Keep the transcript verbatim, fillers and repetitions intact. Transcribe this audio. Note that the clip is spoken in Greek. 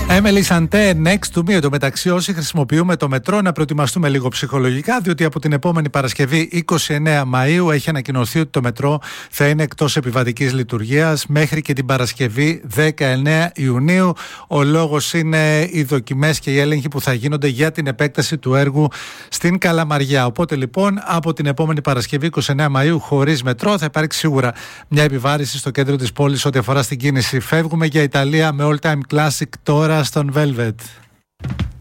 Emily Sante, next to me. Εν τω μεταξύ, όσοι χρησιμοποιούμε το μετρό, να προετοιμαστούμε λίγο ψυχολογικά, διότι από την επόμενη Παρασκευή, είκοσι εννέα Μαΐου, έχει ανακοινωθεί ότι το μετρό θα είναι εκτός επιβατικής λειτουργίας μέχρι και την Παρασκευή δεκαεννέα Ιουνίου. Ο λόγος είναι οι δοκιμές και οι έλεγχοι που θα γίνονται για την επέκταση του έργου στην Καλαμαριά. Οπότε λοιπόν, από την επόμενη Παρασκευή, είκοσι εννέα Μαΐου, χωρίς μετρό, θα υπάρξει σίγουρα μια επιβάρηση στο κέντρο της πόλης ό,τι αφορά στην κίνηση. Φεύγουμε για Ιταλία με All Time Classic τώρα στον Velvet.